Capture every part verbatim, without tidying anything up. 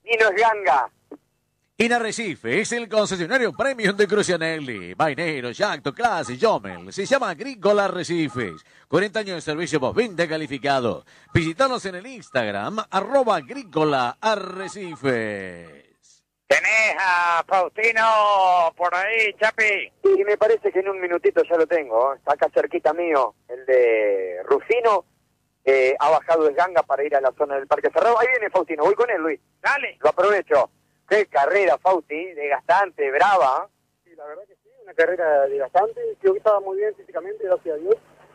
Y no es ganga. En Arrecife es el concesionario premium de Crucianelli, Vainero, Yacto, Clase, Jomel. Se llama Agrícola Arrecifes. cuarenta años de servicio postventa calificado. Visítanos en el Instagram, arroba Agrícola Arrecifes. ¿Tenés a Faustino por ahí, Chapi? Y me parece que en un minutito ya lo tengo. Está acá cerquita mío, el de Rufino. Eh, ha bajado de ganga para ir a la zona del Parque Cerrado. Ahí viene Faustino, voy con él, Luis. Dale. Lo aprovecho. Qué carrera, Fausti, desgastante, brava. Sí, la verdad que sí, una carrera desgastante. Creo que estaba muy bien físicamente, gracias a Dios.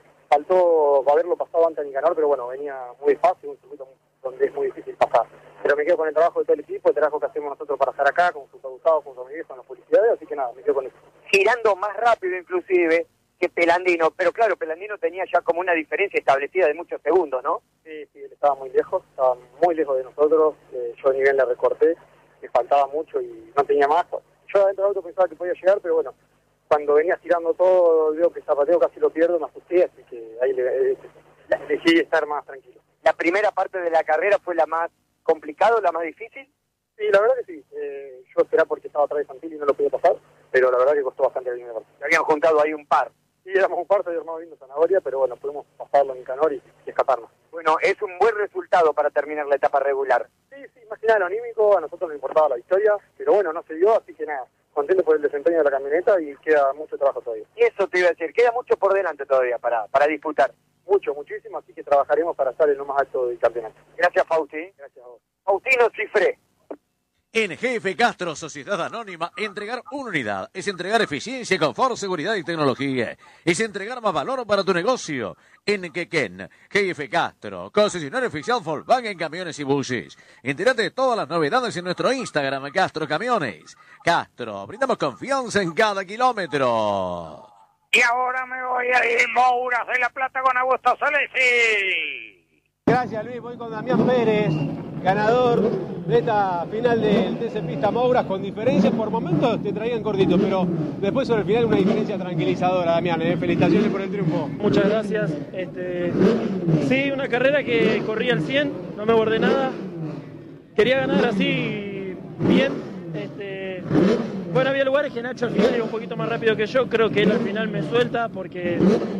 Faltó haberlo pasado antes a Nicanor, pero bueno, venía muy despacio, un circuito donde es muy difícil pasar. Pero me quedo con el trabajo de todo el equipo, el trabajo que hacemos nosotros para estar acá, con sus abusados, con sus amigos, con las publicidades, así que nada, me quedo con eso. Girando más rápido inclusive que Pelandino, pero claro, Pelandino tenía ya como una diferencia establecida de muchos segundos, ¿no? Sí, sí, él estaba muy lejos, estaba muy lejos de nosotros, eh, yo a nivel le recorté, me faltaba mucho y no tenía más. Yo adentro del auto pensaba que podía llegar, pero bueno, cuando venía tirando todo, veo que el zapateo casi lo pierdo, me asusté, así que ahí le, le, le, decidí estar más tranquilo. ¿La primera parte de la carrera fue la más complicada, la más difícil? Sí, la verdad que sí. Eh, yo esperaba porque estaba atrás de Santilli y no lo podía pasar, pero la verdad que costó bastante la primera parte. Se habían juntado ahí un par. Sí, éramos un par, habíamos viendo zanahoria, pero bueno, pudimos pasarlo en Nicanor y, y escaparnos. Bueno, es un buen resultado para terminar la etapa regular. Sí, sí, más que nada lo anímico, a nosotros nos importaba la victoria, pero bueno, no se dio, así que nada, contento por el desempeño de la camioneta y queda mucho trabajo todavía. Y eso te iba a decir, queda mucho por delante todavía para, para disputar. Mucho, muchísimo, así que trabajaremos para estar en lo más alto del campeonato. Gracias, Fausti. Gracias a vos. Faustino Cifré. En G F Castro, Sociedad Anónima, entregar una unidad es entregar eficiencia, confort, seguridad y tecnología. Es entregar más valor para tu negocio. En Quequén, G F Castro, concesionario oficial Volkswagen Camiones y Buses. Entérate de todas las novedades en nuestro Instagram, Castro Camiones. Castro, brindamos confianza en cada kilómetro. Y ahora me voy a ir Mouras de la Plata con Augusto Solesi. Gracias, Luis, voy con Damián Pérez, ganador de esta final del T C Pista Mouras, con diferencias. Por momentos te traían cortito, pero después sobre el final una diferencia tranquilizadora, Damián. ¿eh? Felicitaciones por el triunfo. Muchas gracias. Este, sí, una carrera que corrí al cien, no me bordé nada. Quería ganar así bien. Este, bueno, había lugares que Nacho al final iba un poquito más rápido que yo. Creo que él al final me suelta porque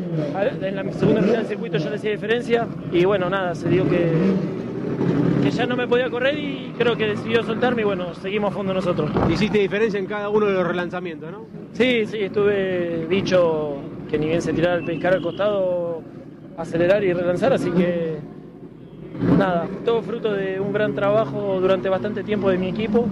en la segunda mitad del circuito ya le hacía diferencia. Y bueno, nada, se dio que, que ya no me podía correr y creo que decidió soltarme y bueno, seguimos a fondo nosotros. Hiciste diferencia en cada uno de los relanzamientos, ¿no? Sí, sí, estuve dicho que ni bien se tirara el pescar al costado, acelerar y relanzar, así que nada, todo fruto de un gran trabajo durante bastante tiempo de mi equipo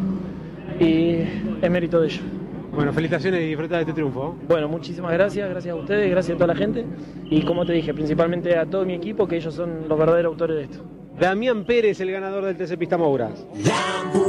y es mérito de ellos. Bueno, felicitaciones y disfruta de este triunfo. Bueno, muchísimas gracias, gracias a ustedes, gracias a toda la gente y como te dije, principalmente a todo mi equipo, que ellos son los verdaderos autores de esto. Damián Pérez, el ganador del T C Pista Mouras.